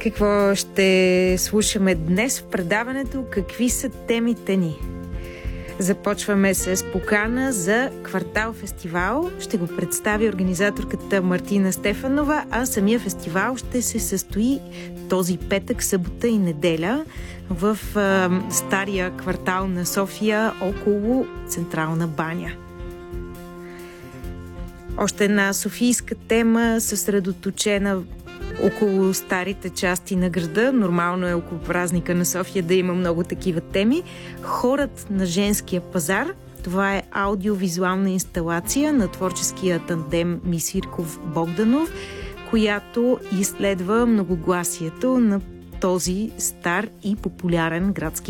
Какво ще слушаме днес в предаването? Какви са темите ни? Започваме с покана за Квартал фестивал. Ще го представи организаторката Мартина Стефанова, а самия фестивал ще се състои този петък, събота и неделя в стария квартал на София около Централна баня. Още една софийска тема, съсредоточена около старите части на града. Нормално е около празника на София да има много такива теми. Хорът на женския пазар. Това е аудиовизуална инсталация на творческия тандем Мисирков-Богданов, която изследва многогласието на този стар и популярен градски